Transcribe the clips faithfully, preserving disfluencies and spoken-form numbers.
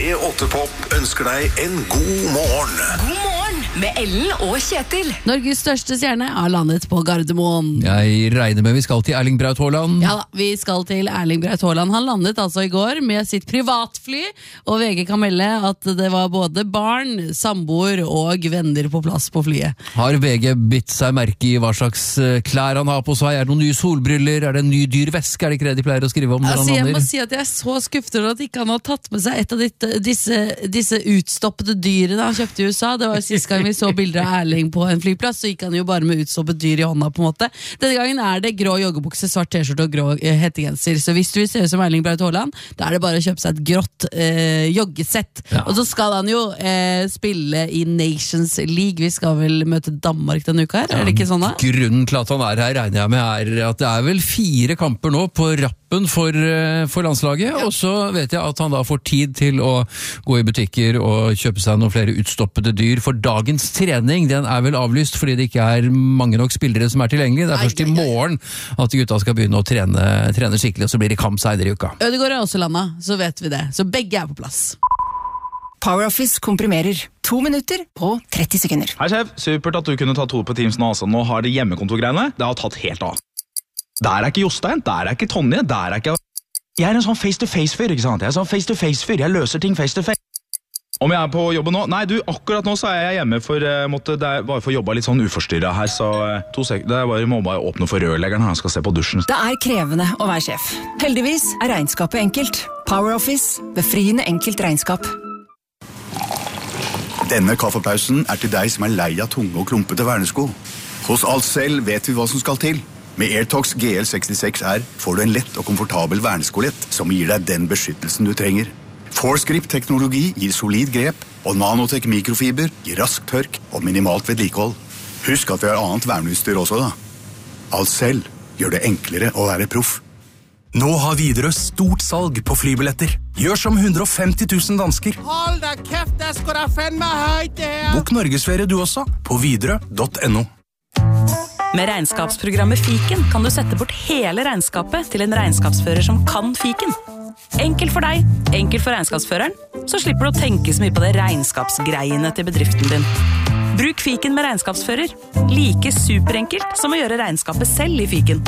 P åtte Pop ønsker deg en god morgen. God morgen med Ellen og Kjetil. Norges største stjerne har landet på Gardermoen. Jeg regner med vi skal til Erling Braut Haaland. Ja da, vi skal til Erling Braut Haaland. Han landet altså i går med sitt privatfly, og V G kan melde at det var både barn, samboer og venner på plass på flyet. Har V G bitt seg merke i hva slags klær han har på seg? Er det noen nye solbriller? Er det en ny dyr veske? Er det ikke det de pleier å skrive om når altså, han jeg må lander? si at jeg er så skuffet over at ikke han har tatt med seg et av ditt, disse, disse utstoppede dyrene han kjøpte i U S A. Det var jo sist gang vi så bilder av Erling på en flyplass, så gikk han jo bare med utstoppet dyr i hånda på en måte. Denne gangen er det grå joggebukse, svart t-skjorte og grå eh, hettegenser, så hvis du vil se ut som Erling Braut Haaland, da er det bare å kjøpe seg et grått eh, joggesett. Ja. Og så skal han jo eh, spille i Nations League. Vi skal vel møte Danmark denne uka her, ja, er det ikke sånn da? Grunnen til at han er her, regner jeg med, er at det er vel fire kamper nå på rappen for, for landslaget, ja. Og så vet jeg at han da får tid til å gå i butikker og kjøpe seg noen flere utstoppede dyr, for dagens trening, den er vel avlyst fordi det ikke er mange nok spillere som er tilgjengelige. Det er først i morgen at gutta skal begynne å trene, trene skikkelig, og så blir det kamp senere i uka. Ødegaard er også landa, så vet vi det. Så begge er på plass. PowerOffice komprimerer to minutter på tretti sekunder. Hei sjef, supert at du kunne ta to på Teams nå. Altså. Nå har det hjemmekontorgreiene, det har tatt helt av. Der er ikke Jostein, der er ikke Tonje, der er ikke... Jeg er en sånn face-to-face-fyr, ikke sant? Jeg er en sånn face-to-face-fyr, jeg løser ting face-to-face. Om jeg er på jobben nå? Nei, du, akkurat nå så er jeg hjemme, for jeg måtte, det er bare for å jobbe litt sånn uforstyrret her, så to sek- det er bare, må bare åpne for rørleggeren her, han skal se på dusjen. Det er krevende å være sjef. Heldigvis er regnskapet enkelt. PowerOffice, befriende enkelt regnskap. Denne kaffepausen er til deg som er lei av tunge og klumpete vernesko. Hos Alcel vet vi hva som skal til. Med AirTox G L sekstiseks R får du en lett og komfortabel verneskolett som gir deg den beskyttelsen du trenger. ForceGrip-teknologi gir solid grep, og Nanotech mikrofiber gir rask tørk og minimalt vedlikehold. Husk at vi har annet verneutstyr også da. Alcel gjør det enklere å være proff. Nå har Widerøe stort salg på flybilletter. Gjør som hundre og femti tusen dansker. Hold da kæft, der skal da fandme højt det her. Bok Norgesferie du også på widerøe punktum no. Med regnskapsprogrammet Fiken kan du sette bort hele regnskapet til en regnskapsfører som kan Fiken. Enkelt for deg, enkelt for regnskapsføreren, så slipper du å tenke så mye på det regnskapsgreiene til bedriften din. Bruk Fiken med regnskapsfører. Like superenkelt som å gjøre regnskapet selv i Fiken.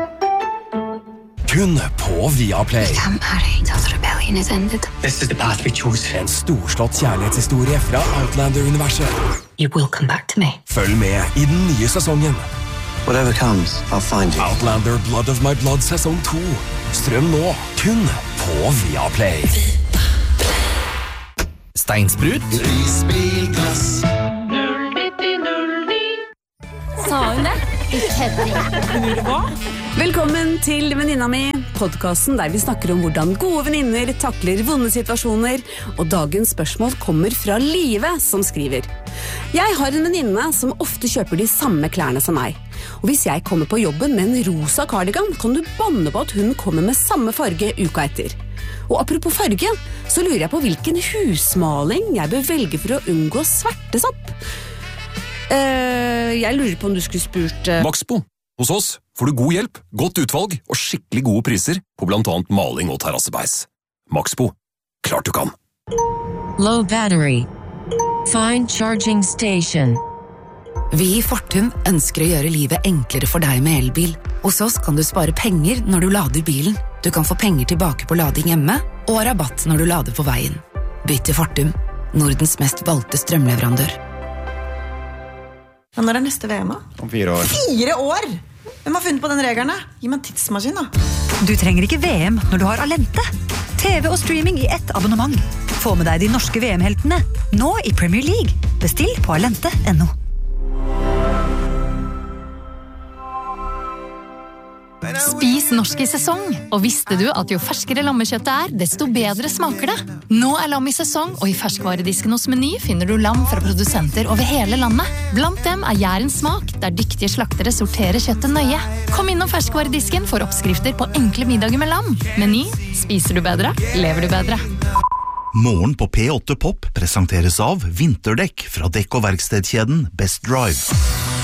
Kun på Viaplay. We can't marry until the rebellion is ended. This is the path we chose. En storslått kjærlighetshistorie fra Outlander-universet. You will come back to me. Følg med i den nye sesongen. Whatever comes, I'll find you. Outlander Blood of My Blood sesong to. Strøm nå, kun på Viaplay. Steinsprut. Risbilglass. Sa hun det? Ikke hva? Velkommen til Venninna mi, podcasten der vi snakker om hvordan gode venninner takler vonde situasjoner, og dagens spørsmål kommer fra Live som skriver. Jeg har en venninne som ofte kjøper de samme klærne som meg, og hvis jeg kommer på jobben med en rosa cardigan, kan du banne på at hun kommer med samme farge uka etter. Og apropos farge, så lurer jeg på hvilken husmaling jeg bør velge for å unngå svertesopp. Uh, jeg lurer på om du skulle spurt... Uh... Maxbo. Hos oss får du god hjelp, godt utvalg og skikkelig gode priser på blant annet maling og terrassebeis. Maxbo. Klart du kan. Low battery. Find charging station. Vi i Fortum ønsker å gjøre livet enklere for deg med elbil. Hos oss kan du spare penger når du lader bilen. Du kan få penger tilbake på lading hjemme, og rabatt når du lader på veien. Bytt til Fortum, Nordens mest valgte strømleverandør. Ja, når er neste V M? Om fire år. Fire år?! Hvem har funnet på den regelen? Gi meg en tidsmaskin da. Du trenger ikke V M når du har Alente. T V og streaming i ett abonnement. Få med deg de norske V M-heltene, nå i Premier League. Bestill på alente punktum no. Spis norsk i sesong, og visste du at jo ferskere lammekjøttet er, desto bedre smaker det? Nå er lam i sesong, og i ferskvaredisken hos Meny finner du lam fra produsenter over hele landet. Blant dem er Jærens smak, der dyktige slaktere sorterer kjøttet nøye. Kom innom ferskvaredisken for oppskrifter på enkle middager med lam. Meny, spiser du bedre, lever du bedre. Morgen på P åtte Pop presenteres av vinterdekk fra dekk- og verkstedkjeden Best Drive.